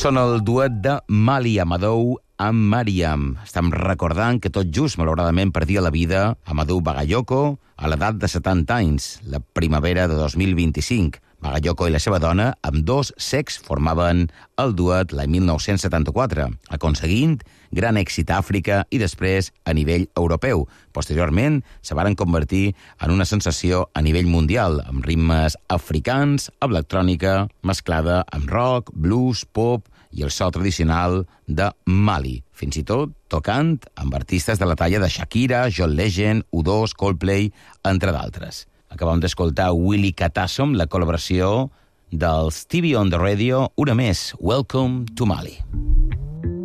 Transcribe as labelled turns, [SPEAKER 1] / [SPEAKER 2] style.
[SPEAKER 1] Són el duet de Mali Amadou amb Mariam. Estem recordant que tot just, malauradament, perdia la vida Amadou Bagayoko a l'edat de 70 anys, la primavera de 2025. Bagayoko i la seva dona, amb dos cecs, formaven el duet l'any 1974, aconseguint gran èxit a Àfrica i després a nivell europeu. Posteriorment, se varen convertir en una sensació a nivell mundial, amb ritmes africans, electrònica, mesclada amb rock, blues, pop i el so tradicional de Mali. Fins i tot tocant amb artistes de la talla de Shakira, John Legend, U2, Coldplay, entre d'altres. Acabam d'escoltar Willy Katassom, la col·laboració del Stevie on the Radio, una més, Welcome to Mali.